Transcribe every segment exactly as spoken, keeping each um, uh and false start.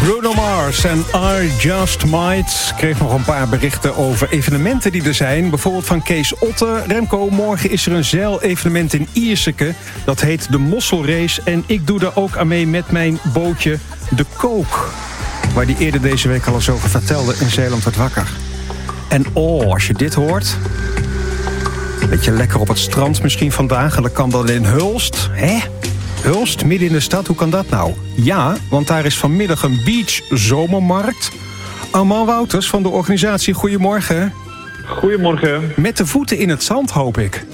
Bruno Mars en I Just Might. Ik kreeg nog een paar berichten over evenementen die er zijn. Bijvoorbeeld van Kees Otte. Remco, morgen is er een zeilevenement in Ierseke. Dat heet de Mosselrace. En ik doe daar ook aan mee met mijn bootje De Kook. Waar die eerder deze week al eens over vertelde in Zeeland wordt wakker. En oh, als je dit hoort... Beetje lekker op het strand misschien vandaag. En dat kan dan in Hulst. Hè? Hulst, midden in de stad, hoe kan dat nou? Ja, want daar is vanmiddag een beach zomermarkt. Armand Wouters van de organisatie, goedemorgen. Goedemorgen. Met de voeten in het zand, hoop ik.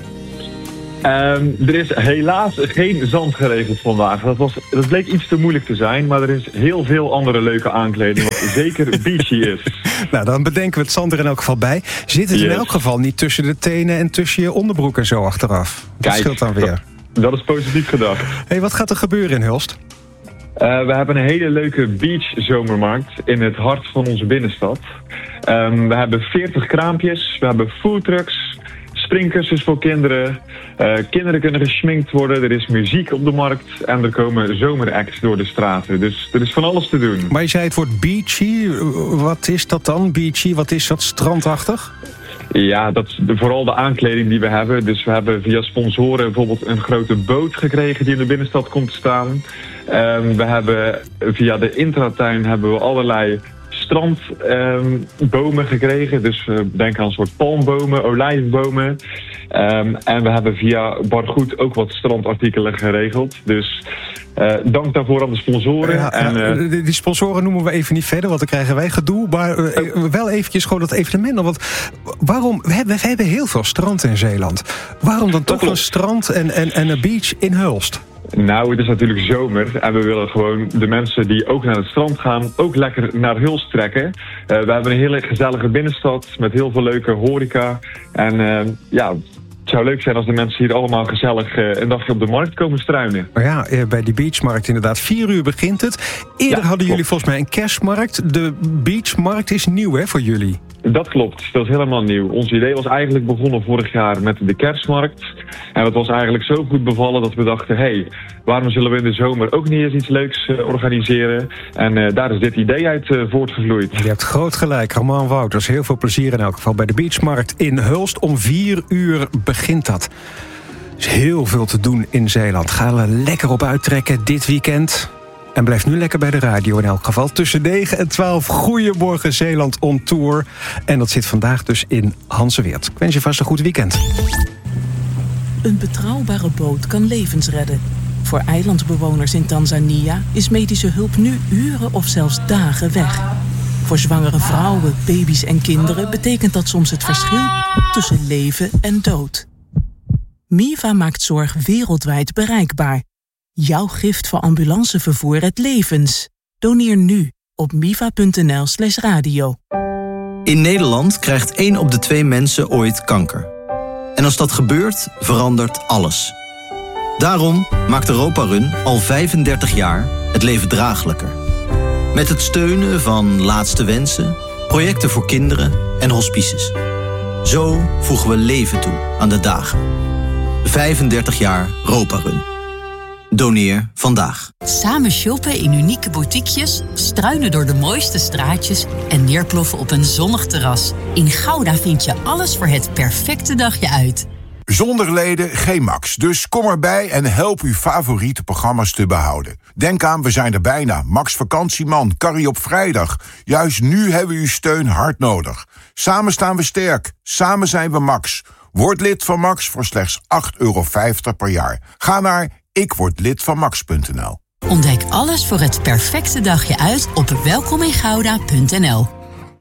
Um, er is helaas geen zand geregeld vandaag. Dat, was, dat bleek iets te moeilijk te zijn, maar er is heel veel andere leuke aankleding wat zeker beachy is. Nou, dan bedenken we het zand er in elk geval bij. Zit het yes. in elk geval niet tussen de tenen en tussen je onderbroek en zo achteraf? Dat Kijk, scheelt dan weer. Dat, dat is positief gedacht. Hey, wat gaat er gebeuren in Hulst? Uh, we hebben een hele leuke beach-zomermarkt in het hart van onze binnenstad. Um, we hebben veertig kraampjes, we hebben foodtrucks, springkussens voor kinderen. Uh, kinderen kunnen geschminkt worden, er is muziek op de markt en er komen zomeracts door de straten. Dus er is van alles te doen. Maar je zei het woord beachy. Wat is dat dan, beachy? Wat is dat, strandachtig? Ja, dat is de, vooral de aankleding die we hebben. Dus we hebben via sponsoren bijvoorbeeld een grote boot gekregen die in de binnenstad komt te staan. Um, we hebben via de intratuin hebben we allerlei strandbomen um, gekregen. Dus we denken aan een soort palmbomen, olijfbomen. Um, en we hebben via Bargoed ook wat strandartikelen geregeld. Dus uh, dank daarvoor aan de sponsoren. Ja, en, ja, uh, die sponsoren noemen we even niet verder, want dan krijgen wij gedoe. Maar uh, wel eventjes gewoon dat evenement. Want waarom? We hebben, we hebben heel veel strand in Zeeland. Waarom dan toch een strand en, en, en een beach in Hulst? Nou, het is natuurlijk zomer en we willen gewoon de mensen die ook naar het strand gaan ook lekker naar Hulst trekken. Uh, we hebben een hele gezellige binnenstad met heel veel leuke horeca. En uh, ja, het zou leuk zijn als de mensen hier allemaal gezellig uh, een dagje op de markt komen struinen. Maar ja, bij die beachmarkt inderdaad, vier uur begint het. Eerder ja, hadden jullie klopt. volgens mij een kerstmarkt. De beachmarkt is nieuw hè, voor jullie? Dat klopt, dat is helemaal nieuw. Ons idee was eigenlijk begonnen vorig jaar met de kerstmarkt. En dat was eigenlijk zo goed bevallen dat we dachten... hé, hey, waarom zullen we in de zomer ook niet eens iets leuks uh, organiseren? En uh, daar is dit idee uit uh, voortgevloeid. Je hebt groot gelijk, Armand Wouters. Heel veel plezier in elk geval bij de beachmarkt in Hulst. Om vier uur begint dat. Er is heel veel te doen in Zeeland. Ga er lekker op uittrekken dit weekend... En blijf nu lekker bij de radio in elk geval. Tussen negen en twaalf, Goedemorgen Zeeland on Tour. En dat zit vandaag dus in Hanseweert. Ik wens je vast een goed weekend. Een betrouwbare boot kan levens redden. Voor eilandbewoners in Tanzania is medische hulp nu uren of zelfs dagen weg. Voor zwangere vrouwen, baby's en kinderen betekent dat soms het verschil tussen leven en dood. Miva maakt zorg wereldwijd bereikbaar. Jouw gift voor ambulancevervoer redt levens. Doneer nu op miva.nl slash radio. In Nederland krijgt één op de twee mensen ooit kanker. En als dat gebeurt, verandert alles. Daarom maakt Europa Run al vijfendertig jaar het leven draaglijker. Met het steunen van Laatste Wensen, projecten voor kinderen en hospices. Zo voegen we leven toe aan de dagen. vijfendertig jaar Europa Run. Doneer vandaag. Samen shoppen in unieke boutiquejes, struinen door de mooiste straatjes en neerploffen op een zonnig terras. In Gouda vind je alles voor het perfecte dagje uit. Zonder leden geen Max, dus kom erbij en help uw favoriete programma's te behouden. Denk aan, we zijn er bijna. Max Vakantieman, Carrie op vrijdag. Juist nu hebben we uw steun hard nodig. Samen staan we sterk, samen zijn we Max. Word lid van Max voor slechts acht euro vijftig per jaar. Ga naar ik word lid van max punt n l. Ontdek alles voor het perfecte dagje uit op welkomingouda punt n l.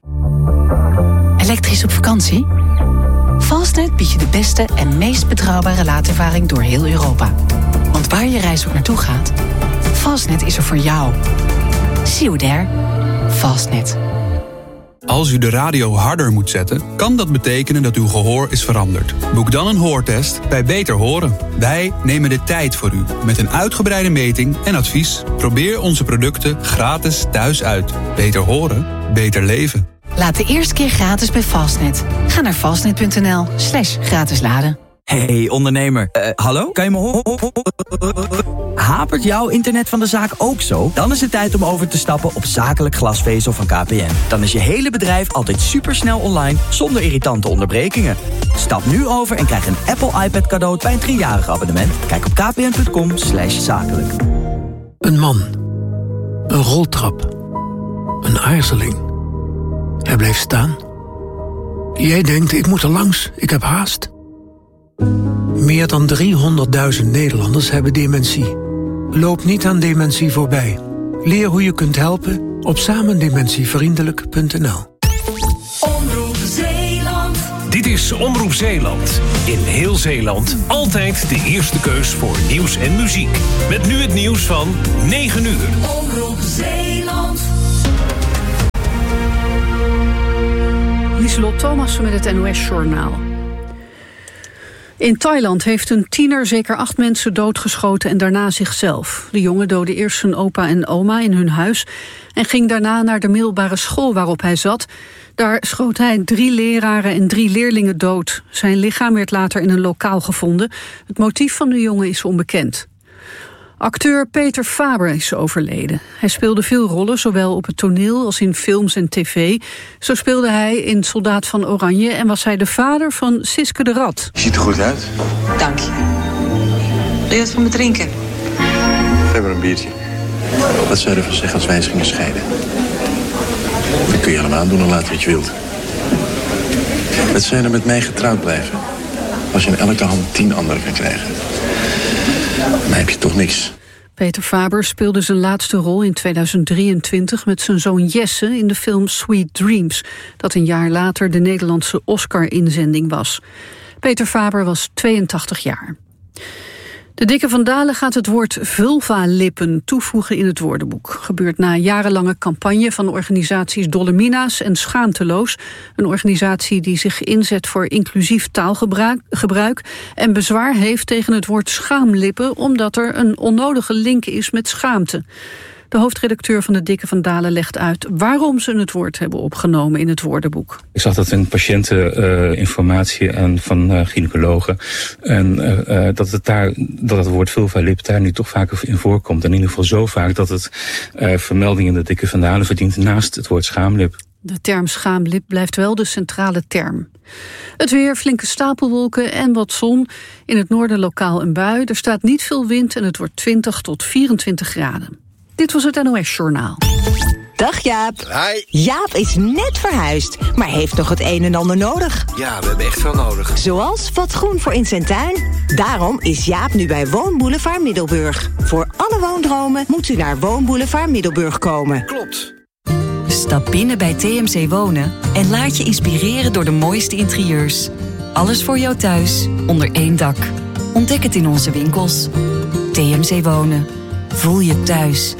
Elektrisch op vakantie? Fastnet biedt je de beste en meest betrouwbare laadervaring door heel Europa. Want waar je reis ook naartoe gaat, Fastnet is er voor jou. See you there. Fastnet. Als u de radio harder moet zetten, kan dat betekenen dat uw gehoor is veranderd. Boek dan een hoortest bij Beter Horen. Wij nemen de tijd voor u met een uitgebreide meting en advies. Probeer onze producten gratis thuis uit. Beter horen, beter leven. Laat de eerste keer gratis bij Fastnet. Ga naar fastnet punt n l slash gratis laden. Hey ondernemer, uh, hallo? Kan je me horen? Hapert jouw internet van de zaak ook zo? Dan is het tijd om over te stappen op zakelijk glasvezel van K P N. Dan is je hele bedrijf altijd supersnel online, zonder irritante onderbrekingen. Stap nu over en krijg een Apple iPad cadeau bij een driejarig abonnement. Kijk op kpn.com slash zakelijk. Een man. Een roltrap. Een aarzeling. Hij bleef staan. Jij denkt, ik moet er langs, ik heb haast. Meer dan driehonderdduizend Nederlanders hebben dementie. Loop niet aan dementie voorbij. Leer hoe je kunt helpen op samendementievriendelijk punt n l. Omroep Zeeland. Dit is Omroep Zeeland. In heel Zeeland altijd de eerste keus voor nieuws en muziek. Met nu het nieuws van negen uur. Omroep Zeeland. Lieselot Thomassen met het N O S-journaal. In Thailand heeft een tiener zeker acht mensen doodgeschoten en daarna zichzelf. De jongen doodde eerst zijn opa en oma in hun huis en ging daarna naar de middelbare school waarop hij zat. Daar schoot hij drie leraren en drie leerlingen dood. Zijn lichaam werd later in een lokaal gevonden. Het motief van de jongen is onbekend. Acteur Peter Faber is overleden. Hij speelde veel rollen, zowel op het toneel als in films en tv. Zo speelde hij in Soldaat van Oranje en was hij de vader van Siske de Rat. Je ziet er goed uit. Dank je. Wil je wat van me drinken? Geef maar een biertje. Wat zou je ervan zeggen als wij eens gingen scheiden? Dat kun je allemaal doen en laten wat je wilt. Wat zou je er met mij getrouwd blijven? Als je in elke hand tien anderen kan krijgen. Dan heb je toch niks. Peter Faber speelde zijn laatste rol in tweeduizend drieëntwintig met zijn zoon Jesse in de film Sweet Dreams, dat een jaar later de Nederlandse Oscar-inzending was. Peter Faber was tweeëntachtig jaar. De Dikke van Dalen gaat het woord vulva-lippen toevoegen in het woordenboek. Gebeurt na jarenlange campagne van organisaties Dolomina's en Schaamteloos. Een organisatie die zich inzet voor inclusief taalgebruik gebruik en bezwaar heeft tegen het woord schaamlippen, omdat er een onnodige link is met schaamte. De hoofdredacteur van de Dikke van Dalen legt uit waarom ze het woord hebben opgenomen in het woordenboek. Ik zag dat in patiënteninformatie uh, en van uh, gynaecologen. En uh, uh, dat het daar, dat het woord vulva-lip daar nu toch vaker in voorkomt. En in ieder geval zo vaak dat het uh, vermelding in de Dikke van Dalen verdient naast het woord schaamlip. De term schaamlip blijft wel de centrale term. Het weer, flinke stapelwolken en wat zon. In het noorden lokaal een bui. Er staat niet veel wind en het wordt twintig tot vierentwintig graden. Dit was het N O S-journaal. Dag Jaap. Hi. Jaap is net verhuisd, maar heeft nog het een en ander nodig. Ja, we hebben echt veel nodig. Zoals wat groen voor in zijn tuin. Daarom is Jaap nu bij Woonboulevard Middelburg. Voor alle woondromen moet u naar Woonboulevard Middelburg komen. Klopt. Stap binnen bij T M C Wonen en laat je inspireren door de mooiste interieurs. Alles voor jou thuis, onder één dak. Ontdek het in onze winkels. T M C Wonen. Voel je thuis.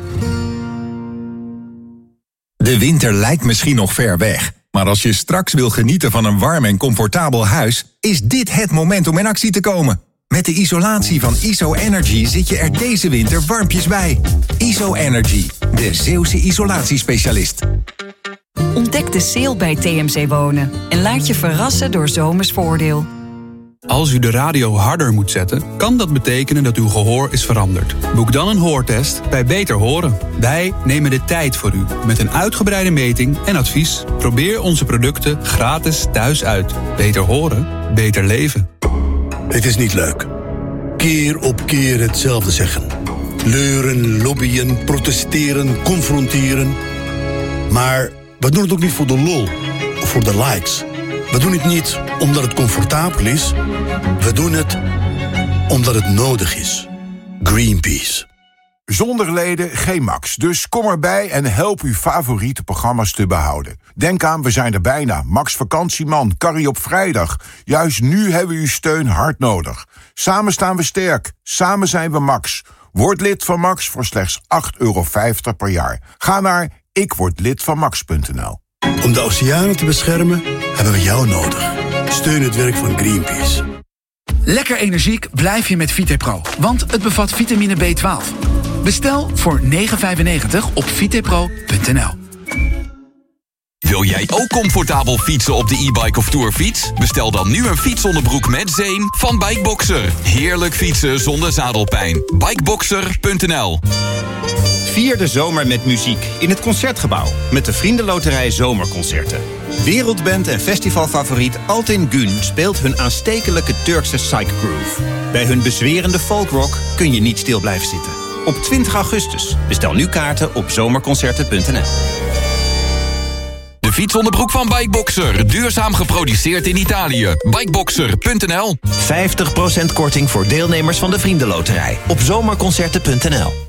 De winter lijkt misschien nog ver weg. Maar als je straks wil genieten van een warm en comfortabel huis, is dit het moment om in actie te komen. Met de isolatie van I S O Energy zit je er deze winter warmpjes bij. I S O Energy, de Zeeuwse isolatiespecialist. Ontdek de sale bij T M C Wonen en laat je verrassen door zomers voordeel. Als u de radio harder moet zetten, kan dat betekenen dat uw gehoor is veranderd. Boek dan een hoortest bij Beter Horen. Wij nemen de tijd voor u met een uitgebreide meting en advies. Probeer onze producten gratis thuis uit. Beter horen, beter leven. Het is niet leuk. Keer op keer hetzelfde zeggen. Leuren, lobbyen, protesteren, confronteren. Maar we doen het ook niet voor de lol of voor de likes. We doen het niet omdat het comfortabel is. We doen het omdat het nodig is. Greenpeace. Zonder leden geen Max, dus kom erbij en help uw favoriete programma's te behouden. Denk aan, we zijn er bijna. Max Vakantieman, Carrie op vrijdag. Juist nu hebben we uw steun hard nodig. Samen staan we sterk, samen zijn we Max. Word lid van Max voor slechts acht euro vijftig per jaar. Ga naar ik word lid van max punt n l. Om de oceanen te beschermen hebben we jou nodig. Steun het werk van Greenpeace. Lekker energiek blijf je met Vitepro, want het bevat vitamine B twaalf. Bestel voor negen vijfennegentig op vitepro punt n l. Wil jij ook comfortabel fietsen op de e-bike of tourfiets? Bestel dan nu een fietsonderbroek met zeem van Bikeboxer. Heerlijk fietsen zonder zadelpijn. Bikeboxer punt n l. Vier de zomer met muziek in het Concertgebouw met de Vriendenloterij Zomerconcerten. Wereldband en festivalfavoriet Altin Gün speelt hun aanstekelijke Turkse psychgroove. Bij hun bezwerende folkrock kun je niet stil blijven zitten. Op twintig augustus. Bestel nu kaarten op zomerconcerten punt n l. De fietsonderbroek van Bikeboxer. Duurzaam geproduceerd in Italië. Bikeboxer punt n l. vijftig procent korting voor deelnemers van de Vriendenloterij. Op zomerconcerten punt n l.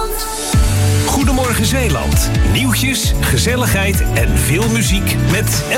Goedemorgen Zeeland. Nieuwtjes, gezelligheid en veel muziek met